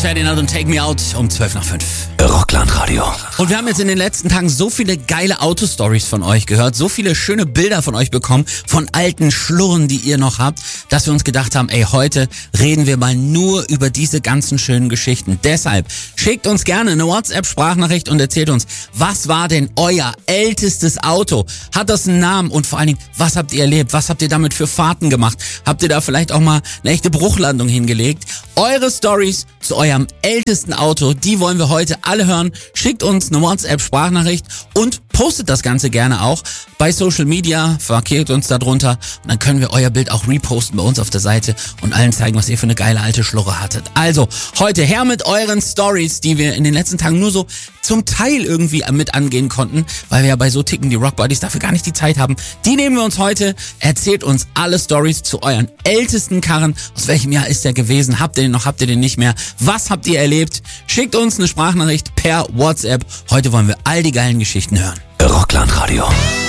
Ferdinand und Take Me Out um 5:12. Rockland-Radio. Und wir haben jetzt in den letzten Tagen so viele geile Autostories von euch gehört, so viele schöne Bilder von euch bekommen, von alten Schlurren, die ihr noch habt, dass wir uns gedacht haben, ey, heute reden wir mal nur über diese ganzen schönen Geschichten. Deshalb schickt uns gerne eine WhatsApp-Sprachnachricht und erzählt uns, was war denn euer ältestes Auto? Hat das einen Namen? Und vor allen Dingen, was habt ihr erlebt? Was habt ihr damit für Fahrten gemacht? Habt ihr da vielleicht auch mal eine echte Bruchlandung hingelegt? Eure Stories zu eurem ältesten Auto, die wollen wir heute alle hören. Schickt uns eine WhatsApp-Sprachnachricht und postet das Ganze gerne auch bei Social Media, markiert uns da drunter und dann können wir euer Bild auch reposten bei uns auf der Seite und allen zeigen, was ihr für eine geile alte Schlurre hattet. Also, heute her mit euren Stories, die wir in den letzten Tagen nur so zum Teil irgendwie mit angehen konnten, weil wir ja bei so Ticken die Rock Buddies dafür gar nicht die Zeit haben. Die nehmen wir uns heute. Erzählt uns alle Stories zu euren ältesten Karren. Aus welchem Jahr ist der gewesen? Habt ihr den noch? Habt ihr den nicht mehr? Was habt ihr erlebt? Schickt uns eine Sprachnachricht per WhatsApp. Heute wollen wir all die geilen Geschichten hören. Rockland-Radio.